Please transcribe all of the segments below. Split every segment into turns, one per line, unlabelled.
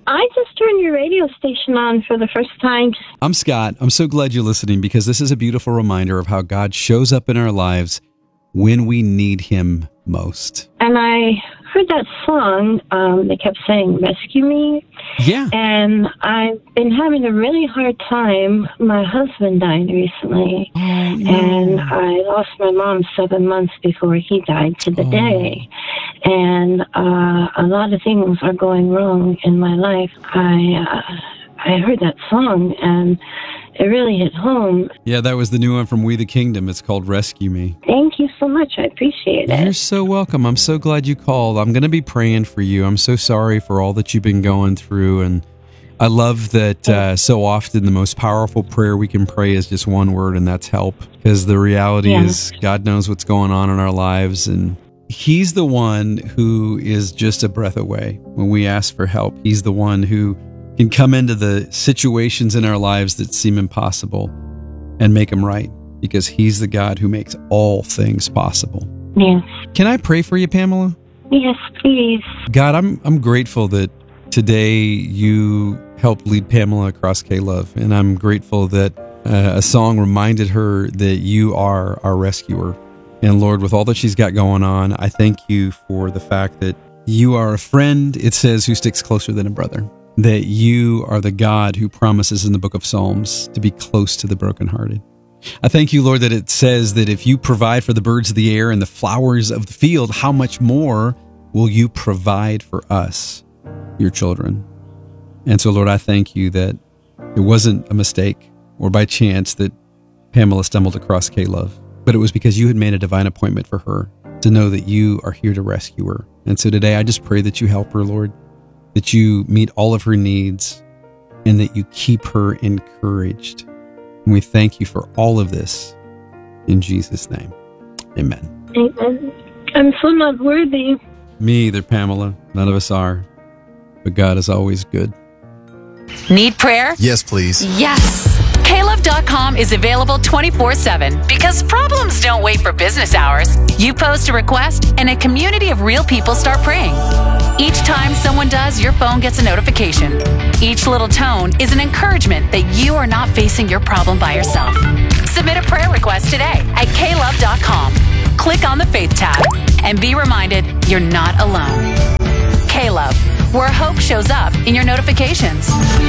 I just turned your radio station on for the first time.
I'm Scott. I'm so glad you're listening because this is a beautiful reminder of how God shows up in our lives when we need him most.
And I heard that song. They kept saying, "Rescue Me."
Yeah.
And I've been having a really hard time. My husband died recently.
Oh, no.
And I lost my mom 7 months before he died to the day. And a lot of things are going wrong in my life. I heard that song, and it really hit home.
Yeah, that was the new one from We the Kingdom. It's called Rescue Me.
Thank you so much. I appreciate it.
You're so welcome. I'm so glad you called. I'm going to be praying for you. I'm so sorry for all that you've been going through. And I love that so often the most powerful prayer we can pray is just one word, and that's help. Because the reality is God knows what's going on in our lives, and he's the one who is just a breath away when we ask for help. He's the one who can come into the situations in our lives that seem impossible and make them right, because he's the God who makes all things possible.
Yes.
Can I pray for you, Pamela?
Yes, please.
God, I'm grateful that today you helped lead Pamela across K-Love, and I'm grateful that a song reminded her that you are our rescuer. And Lord, with all that she's got going on, I thank you for the fact that you are a friend, it says, who sticks closer than a brother. That you are the God who promises in the book of Psalms to be close to the brokenhearted. I thank you, Lord, that it says that if you provide for the birds of the air and the flowers of the field, how much more will you provide for us, your children? And so, Lord, I thank you that it wasn't a mistake or by chance that Pamela stumbled across K-Love, but it was because you had made a divine appointment for her to know that you are here to rescue her. And so today I just pray that you help her, Lord, that you meet all of her needs, and that you keep her encouraged. And we thank you for all of this in Jesus' name. Amen.
Amen. I'm so not worthy.
Me either, Pamela. None of us are. But God is always good.
Need prayer?
Yes, please.
Yes. KLove.com is available 24/7 because problems don't wait for business hours. You post a request and a community of real people start praying. Each time someone does, your phone gets a notification. Each little tone is an encouragement that you are not facing your problem by yourself. Submit a prayer request today at KLove.com. Click on the Faith tab and be reminded you're not alone. K-Love, where hope shows up in your notifications.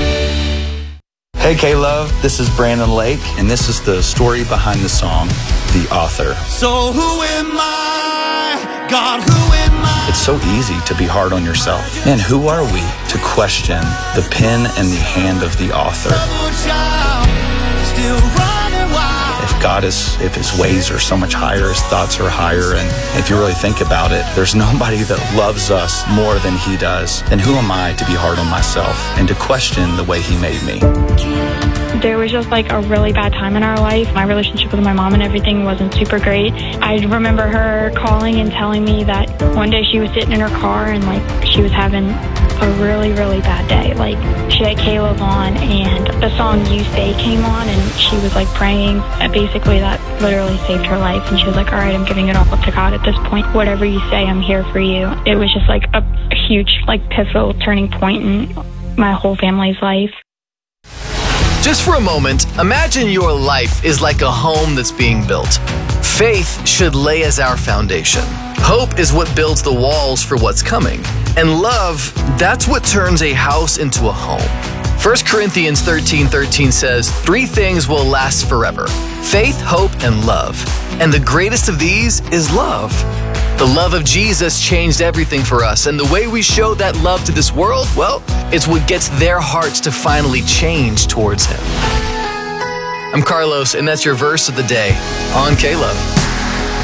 Hey K-Love, this is Brandon Lake, and this is the story behind the song, The Author.
So who am I? God, who am I?
It's so easy to be hard on yourself. And who are we to question the pen and the hand of the author? If his ways are so much higher, his thoughts are higher, and if you really think about it, there's nobody that loves us more than he does. Then who am I to be hard on myself and to question the way he made me?
There was just like a really bad time in our life. My relationship with my mom and everything wasn't super great. I remember her calling and telling me that one day she was sitting in her car and like she was having a really, really bad day. Like she had K-Love on and the song You Stay came on and she was like praying. And basically that literally saved her life. And she was like, all right, I'm giving it all up to God at this point. Whatever you say, I'm here for you. It was just like a huge like pivotal turning point in my whole family's life.
Just for a moment, imagine your life is like a home that's being built. Faith should lay as our foundation. Hope is what builds the walls for what's coming. And love, that's what turns a house into a home. 1 Corinthians 13:13 says, 3 things will last forever: faith, hope, and love. And the greatest of these is love. The love of Jesus changed everything for us, and the way we show that love to this world, well, it's what gets their hearts to finally change towards Him. I'm Carlos, and that's your verse of the day on K-Love.